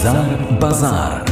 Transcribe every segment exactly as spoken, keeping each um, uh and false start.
Bizar Bazar.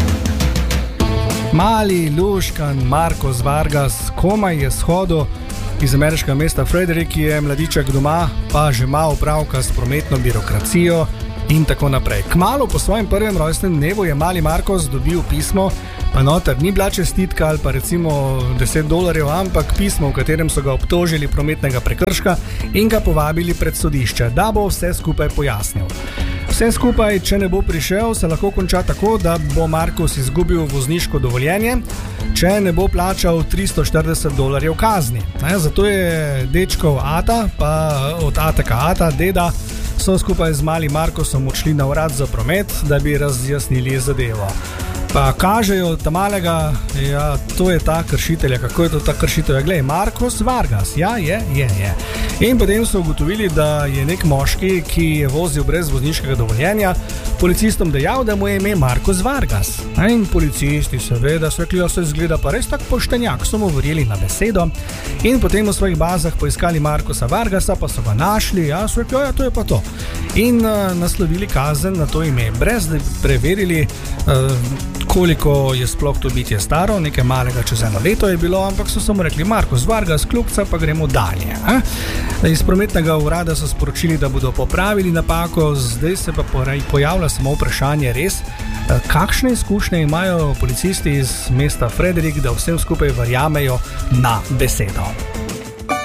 Mali luškan Marcos Vargas komaj je shodil iz ameriškega mesta Frederick, ki je mladiček doma, pa že ima opravka s prometno birokracijo in tako naprej. Kmalu po svojem prvem rojstnem dnevu je mali Marcos dobil pismo, pa noter ni bila čestitka ali pa recimo deset dolarjev, ampak pismo, v katerem so ga obtožili prometnega prekrška in ga povabili pred sodišče, da bo vse skupaj pojasnil. Vse skupaj, če ne bo prišel, se lahko konča tako, da bo Marcos izgubil vozniško dovoljenje, če ne bo plačal tristo štirideset dolarjev kazni. Ne, zato je dečkov ata, pa od ateka ata, deda, so skupaj z malim Marcosom odšli na urad za promet, da bi razjasnili zadevo. Pa kažejo ta malega, ja, to je ta kršitelj, kako je to ta kršitelj, ja, glej, Marcos Vargas, ja, je, je, je. In potem so ugotovili, da je nek moški, ki je vozil brez vozniškega dovoljenja, policistom dejal, da mu je ime Marcos Vargas. In policisti seveda so rekli, da se izgleda pa res tak poštenjak, so mu verjeli na besedo in potem v svojih bazah poiskali Marcosa Vargasa, pa so ga našli, ja, so rekli, ja, to je pa to. In uh, naslovili kazen na to ime, brez da bi preverili, uh, koliko je sploh to bitje staro, nekaj malega čez eno leto je bilo, ampak so samo rekli Marcos Vargas, kljubca, pa gremo dalje. Eh? Iz prometnega urada so sporočili, da bodo popravili napako, zdaj se pa pojavlja samo vprašanje res, kakšne izkušnje imajo policisti iz mesta Frederick, da vsem skupaj verjamejo na besedo.